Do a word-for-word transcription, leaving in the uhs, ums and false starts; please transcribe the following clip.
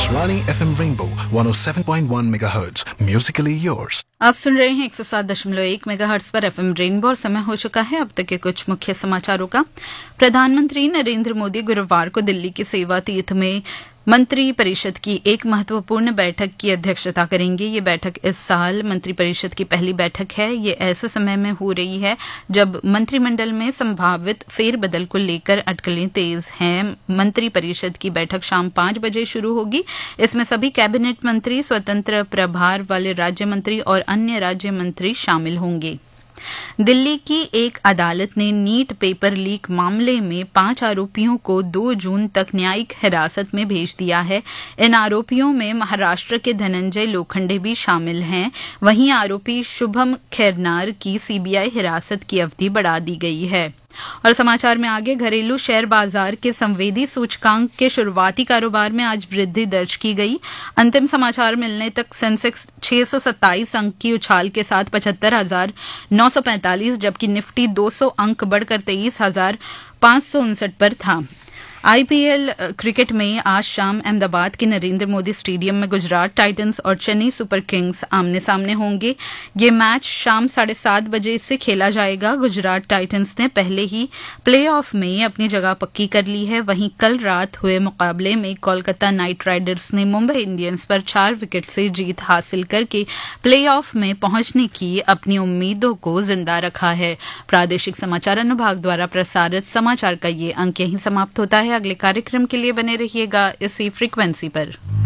Akashvani FM rainbow one oh seven point one megahertz, Musically yours. आप सुन रहे हैं एक सौ सात दशमलव एक मेगाहर्ट्ज पर एफएम रेनबो और समय हो चुका है अब तक के कुछ मुख्य समाचारों का। प्रधानमंत्री नरेंद्र मोदी गुरुवार को दिल्ली के सेवा तीर्थ में मंत्री परिषद की एक महत्वपूर्ण बैठक की अध्यक्षता करेंगे। ये बैठक इस साल मंत्री परिषद की पहली बैठक है। ये ऐसे समय में हो रही है जब मंत्रिमंडल में संभावित फेरबदल को लेकर अटकलें तेज हैं। मंत्री परिषद की बैठक शाम पांच बजे शुरू होगी। इसमें सभी कैबिनेट मंत्री, स्वतंत्र प्रभार वाले राज्य मंत्री और अन्य राज्य मंत्री शामिल होंगे। दिल्ली की एक अदालत ने नीट पेपर लीक मामले में पांच आरोपियों को दो जून तक न्यायिक हिरासत में भेज दिया है। इन आरोपियों में महाराष्ट्र के धनंजय लोखंडे भी शामिल हैं। वहीं आरोपी शुभम खैरनार की सीबीआई हिरासत की अवधि बढ़ा दी गई है। और समाचार में आगे, घरेलू शेयर बाजार के संवेदी सूचकांक के शुरुआती कारोबार में आज वृद्धि दर्ज की गई। अंतिम समाचार मिलने तक सेंसेक्स छह सौ सत्ताईस अंक की उछाल के साथ पचहत्तर हजार नौ सौ पैंतालीस, जबकि निफ्टी दो सौ अंक बढ़कर तेईस हजार पांच सौ उनसठ पर था। आईपीएल क्रिकेट में आज शाम अहमदाबाद के नरेंद्र मोदी स्टेडियम में गुजरात टाइटंस और चेन्नई सुपर किंग्स आमने सामने होंगे। ये मैच शाम साढ़े सात बजे से खेला जाएगा। गुजरात टाइटंस ने पहले ही प्लेऑफ में अपनी जगह पक्की कर ली है। वहीं कल रात हुए मुकाबले में कोलकाता नाइट राइडर्स ने मुंबई इंडियंस पर चार विकेट से जीत हासिल करके प्लेऑफ में पहुंचने की अपनी उम्मीदों को जिंदा रखा है। प्रादेशिक समाचार अनुभाग द्वारा प्रसारित समाचार का ये अंक यहीं समाप्त होता है। अगले कार्यक्रम के लिए बने रहिएगा इसी फ्रीक्वेंसी पर।